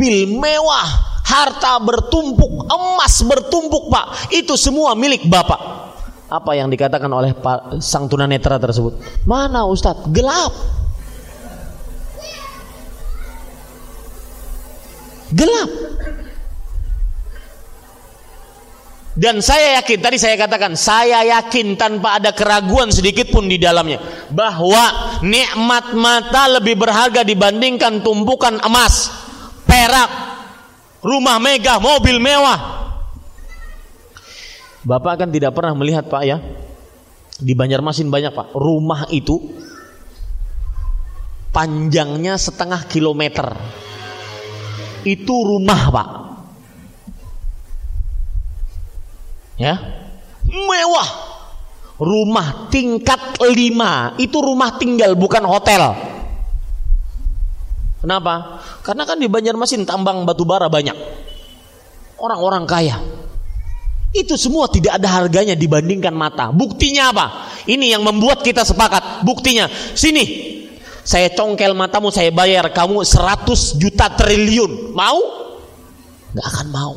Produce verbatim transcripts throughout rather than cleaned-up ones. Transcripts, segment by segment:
mobil mewah, harta bertumpuk, emas bertumpuk, Pak. Itu semua milik Bapak. Apa yang dikatakan oleh Pak sang tunanetra tersebut? Mana Ustadz? Gelap. Gelap. Dan saya yakin, tadi saya katakan, saya yakin tanpa ada keraguan sedikit pun di dalamnya, bahwa nikmat mata lebih berharga dibandingkan tumpukan emas, perak, rumah megah, mobil mewah. Bapak kan tidak pernah melihat, Pak, ya, di Banjarmasin banyak, Pak, rumah itu panjangnya setengah kilometer. Itu rumah, Pak, ya, mewah, rumah tingkat lima. Itu rumah tinggal, bukan hotel. Kenapa? Karena kan di Banjarmasin tambang batu bara banyak, orang-orang kaya. Itu semua tidak ada harganya dibandingkan mata. Buktinya apa? Ini yang membuat kita sepakat. Buktinya, sini, saya congkel matamu, saya bayar kamu seratus juta triliun. Mau? Gak akan mau.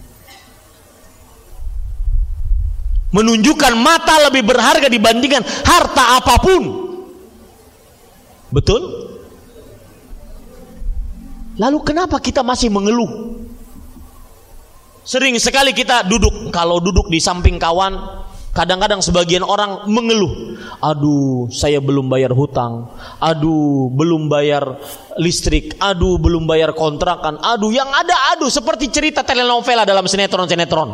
Menunjukkan mata lebih berharga dibandingkan harta apapun. Betul? Lalu kenapa kita masih mengeluh? Sering sekali kita duduk, kalau duduk di samping kawan, kadang-kadang sebagian orang mengeluh. Aduh, saya belum bayar hutang. Aduh, belum bayar listrik. Aduh, belum bayar kontrakan. Aduh, yang ada aduh, seperti cerita telenovela dalam sinetron-sinetron.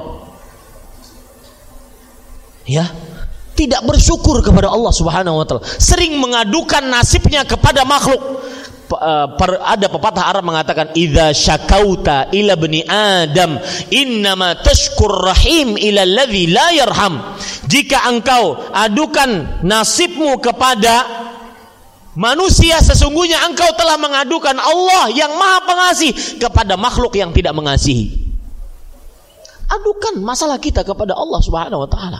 Ya, tidak bersyukur kepada Allah Subhanahu wa taala. Sering mengadukan nasibnya kepada makhluk. Ada pepatah Arab mengatakan, idza syakauta ila bani Adam innama tashkur rahim ila alladzi la yarham. Jika engkau adukan nasibmu kepada manusia, sesungguhnya engkau telah mengadukan Allah yang Maha Pengasih kepada makhluk yang tidak mengasihi. Adukan masalah kita kepada Allah Subhanahu wa taala.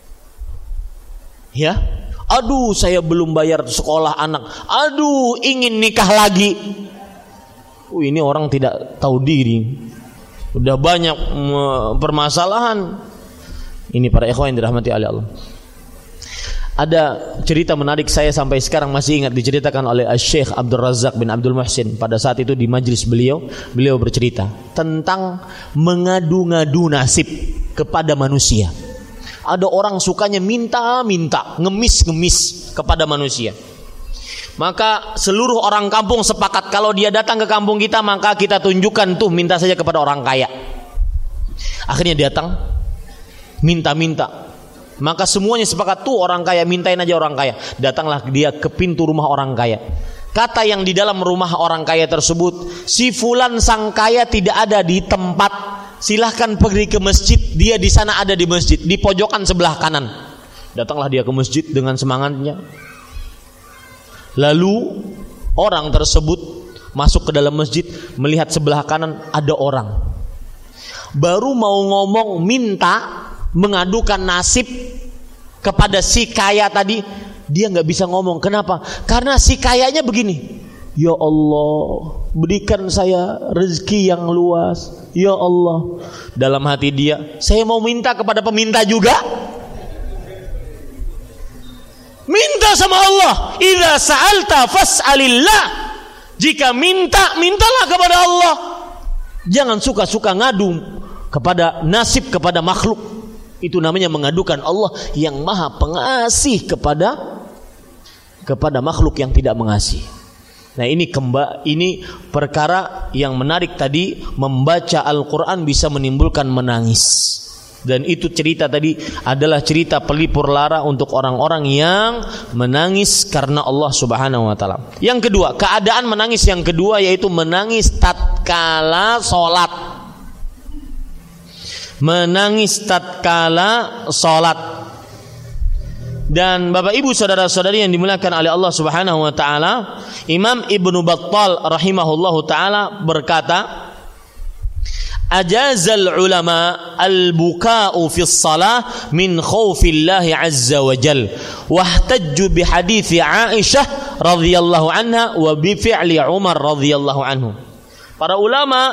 Ya, aduh, saya belum bayar sekolah anak. Aduh, ingin nikah lagi. Uh, ini orang tidak tahu diri. Udah banyak uh, permasalahan. Ini para ikhwan yang dirahmati oleh Allah. Ada cerita menarik, saya sampai sekarang masih ingat, diceritakan oleh Syekh Abdul Razak bin Abdul Muhsin. Pada saat itu di majlis beliau, beliau bercerita tentang mengadu-ngadu nasib kepada manusia. Ada orang sukanya minta-minta, ngemis-ngemis kepada manusia. Maka seluruh orang kampung sepakat, kalau dia datang ke kampung kita, maka kita tunjukkan tuh, minta saja kepada orang kaya. Akhirnya datang, minta-minta. Maka semuanya sepakat, tuh orang kaya, mintain aja orang kaya. Datanglah dia ke pintu rumah orang kaya. Kata yang di dalam rumah orang kaya tersebut, si fulan sang kaya tidak ada di tempat. Silahkan pergi ke masjid, dia di sana ada di masjid, di pojokan sebelah kanan. Datanglah dia ke masjid dengan semangatnya. Lalu orang tersebut masuk ke dalam masjid, melihat sebelah kanan ada orang. Baru mau ngomong minta, mengadukan nasib kepada si kaya tadi, dia nggak bisa ngomong. Kenapa? Karena si kayanya begini. Ya Allah, berikan saya rezeki yang luas. Ya Allah. Dalam hati dia, saya mau minta kepada peminta juga. Minta sama Allah. Idza sa'alta fas'alillah. Jika minta, mintalah kepada Allah. Jangan suka-suka ngadu kepada nasib, kepada makhluk. Itu namanya mengadukan Allah yang Maha Pengasih kepada kepada makhluk yang tidak mengasihi. Nah, ini kemba, ini perkara yang menarik tadi, membaca Al-Quran bisa menimbulkan menangis. Dan itu cerita tadi adalah cerita pelipur lara untuk orang-orang yang menangis karena Allah Subhanahu wa taala. Yang kedua, keadaan menangis yang kedua yaitu menangis tatkala salat. Menangis tatkala salat. Dan Bapak Ibu saudara-saudari yang dimuliakan oleh Allah Subhanahu wa taala, Imam Ibnu Battal rahimahullahu taala berkata, ajazal ulama al-buka'u fi shalah min khaufillahi azza wa jal wahtajju bi hadithi Aisyah radhiyallahu anha wa bi fi'li Umar radhiyallahu anhu. Para ulama